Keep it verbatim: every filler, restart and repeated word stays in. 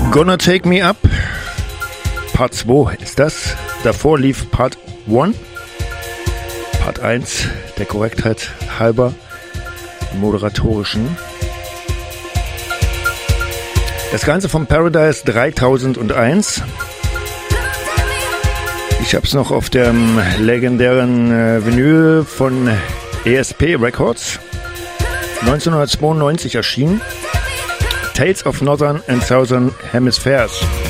Gonna Take Me Up, Part zwei ist das. Davor lief Part eins. Part eins, der Korrektheit halber, im moderatorischen. Das Ganze vom Paradise dreitausendeins. Ich habe es noch auf dem legendären äh, Vinyl von E S P Records. neunzehnhundertzweiundneunzig erschienen. Tales of Northern and Southern Hemispheres.